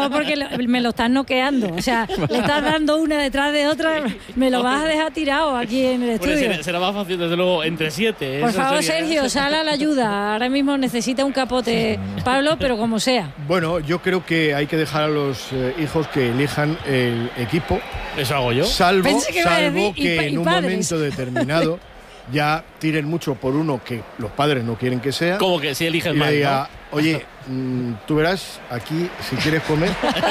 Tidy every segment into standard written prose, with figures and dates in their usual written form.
no, porque me lo estás noqueando. O sea, le estás dando una detrás de otra. Me lo vas a dejar tirado aquí en el estudio. Bueno, será más fácil, desde luego, entre 7. Por favor, Sergio, sal a la ayuda. Ahora mismo necesita un capote, Pablo, pero como sea. Bueno, yo creo que hay que dejar a los hijos que elijan el equipo. Eso hago yo. Salvo que en un momento determinado ya tiren mucho por uno que los padres no quieren que sea. Como que si eligen y mal, diga, ¿no? oye, tú verás aquí si quieres comer.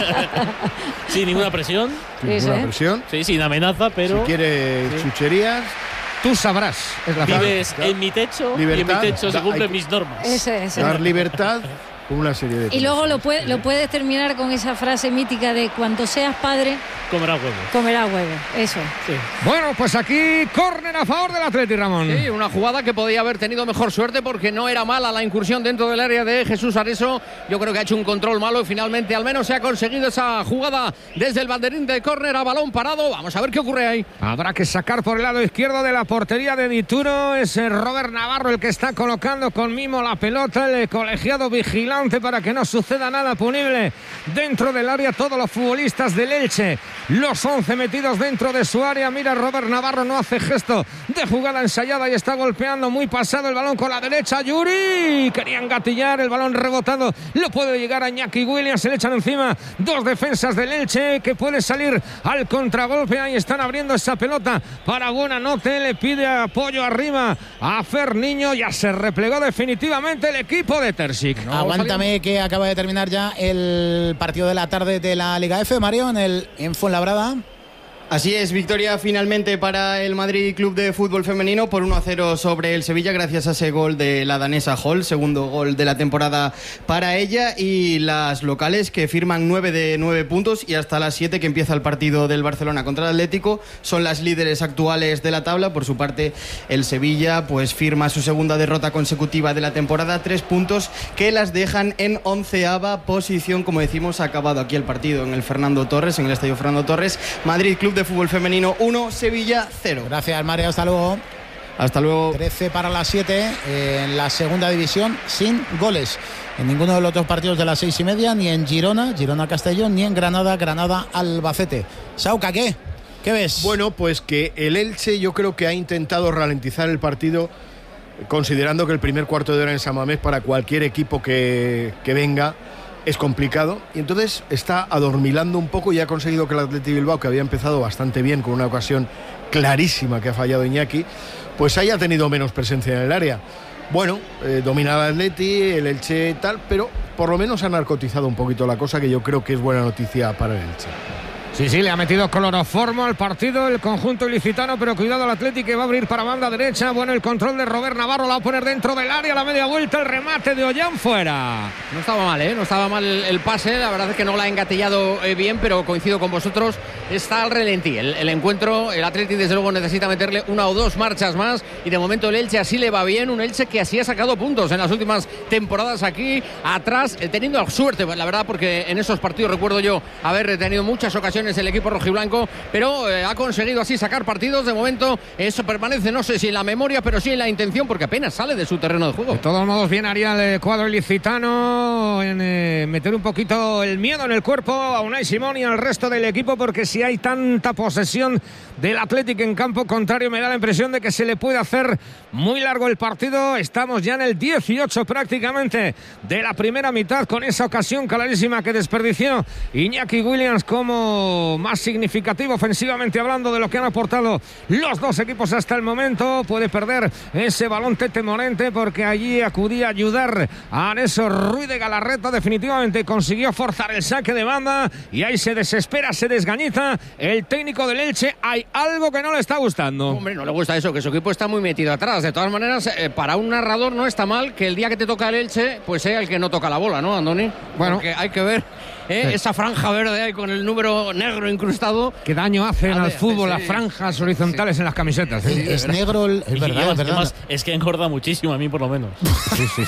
Sin ninguna presión. Sin ninguna presión. Sí, sin amenaza, pero. Si quieres chucherías, tú sabrás. Es la vives en mi techo, libertad, y en mi techo se cumplen mis normas. Dar libertad. Una serie de y luego lo puedes terminar con esa frase mítica de cuando seas padre comerás huevo. Comerás huevo, eso. Sí. Bueno, pues aquí córner a favor del Atleti, Ramón. Sí, una jugada que podía haber tenido mejor suerte porque no era mala la incursión dentro del área de Jesús Areso. Yo creo que ha hecho un control malo y finalmente al menos se ha conseguido esa jugada desde el banderín de córner a balón parado. Vamos a ver qué ocurre ahí. Habrá que sacar por el lado izquierdo de la portería de Dituro. Es Robert Navarro el que está colocando con mimo la pelota, el colegiado vigilante para que no suceda nada punible dentro del área. Todos los futbolistas del Elche, los 11 metidos dentro de su área. Mira, Robert Navarro no hace gesto de jugada ensayada y está golpeando muy pasado el balón con la derecha. Yuri querían gatillar, el balón rebotado lo puede llegar a Iñaki Williams, se le echan encima dos defensas del Elche que puede salir al contragolpe. Ahí están abriendo esa pelota para Buenanote, le pide apoyo arriba a Fer Niño. Ya se replegó definitivamente el equipo de Terzic. Aguántame que acaba de terminar ya el partido de la tarde de la Liga F, Mario, en Fuenlabrada. Así es, victoria finalmente para el Madrid Club de Fútbol Femenino por 1-0 sobre el Sevilla gracias a ese gol de la danesa Hall, segundo gol de la temporada para ella, y las locales que firman 9 de 9 puntos y hasta las 7 que empieza el partido del Barcelona contra el Atlético son las líderes actuales de la tabla. Por su parte el Sevilla pues firma su segunda derrota consecutiva de la temporada, 3 puntos que las dejan en 11ª posición. Como decimos, ha acabado aquí el partido en el Fernando Torres, en el Estadio Fernando Torres. Madrid Club de Fútbol Femenino 1, Sevilla 0. Gracias, Mario, hasta luego. Hasta luego. 13 para las 7 en la segunda división, sin goles en ninguno de los dos partidos de las 6:30, ni en Girona Castellón, ni en Granada Albacete. Sauca, ¿qué ves? Bueno, pues que el Elche yo creo que ha intentado ralentizar el partido, considerando que el primer cuarto de hora en San Mamés para cualquier equipo que venga es complicado, y entonces está adormilando un poco y ha conseguido que el Athletic Bilbao, que había empezado bastante bien con una ocasión clarísima que ha fallado Iñaki, pues haya tenido menos presencia en el área. Bueno, domina el Atleti, el Elche tal, pero por lo menos ha narcotizado un poquito la cosa, que yo creo que es buena noticia para el Elche. Sí, le ha metido cloroformo al partido el conjunto ilicitano, pero cuidado al Atleti que va a abrir para banda derecha. Bueno, el control de Robert Navarro, la va a poner dentro del área, la media vuelta, el remate de Ollán fuera. No estaba mal, no estaba mal el pase, la verdad es que no la ha engatillado bien, pero coincido con vosotros, está al relentí el encuentro. El Atleti desde luego necesita meterle una o dos marchas más, y de momento el Elche así le va bien, un Elche que así ha sacado puntos en las últimas temporadas aquí atrás, teniendo suerte, la verdad, porque en esos partidos recuerdo yo haber tenido muchas ocasiones el equipo rojiblanco, pero ha conseguido así sacar partidos. De momento eso permanece, no sé si en la memoria, pero sí en la intención, porque apenas sale de su terreno de juego. De todos modos, bien haría el cuadro ilicitano en meter un poquito el miedo en el cuerpo a Unai Simón y al resto del equipo, porque si hay tanta posesión del Athletic en campo contrario, me da la impresión de que se le puede hacer muy largo el partido. Estamos ya en el 18 prácticamente de la primera mitad, con esa ocasión clarísima que desperdició Iñaki Williams como más significativo ofensivamente hablando de lo que han aportado los dos equipos hasta el momento. Puede perder ese balón Tete Morente, porque allí acudía a ayudar a Areso Ruiz de Galarreta. Definitivamente consiguió forzar el saque de banda y ahí se desespera, se desgañiza el técnico del Elche. Hay algo que no le está gustando. Hombre, no le gusta eso, que su equipo está muy metido atrás. De todas maneras, para un narrador no está mal que el día que te toca el Elche pues sea el que no toca la bola, ¿no, Andoni? Bueno, porque hay que ver esa franja verde ahí con el número negro incrustado. Qué daño hacen al fútbol las franjas horizontales en las camisetas. Es negro, es verdad, es verdad. Además, es que engorda muchísimo, a mí por lo menos. Sí.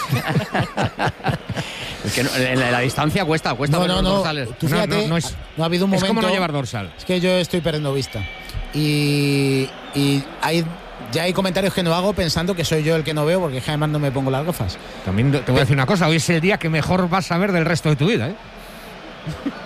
Es que en la distancia cuesta no, dorsales. Tú fíjate, no ha habido un momento. Es como no llevar dorsal. Es que yo estoy perdiendo vista. Y ya hay comentarios que no hago pensando que soy yo el que no veo, porque además no me pongo las gafas. También te voy a decir una cosa, hoy es el día que mejor vas a ver del resto de tu vida, ¿eh?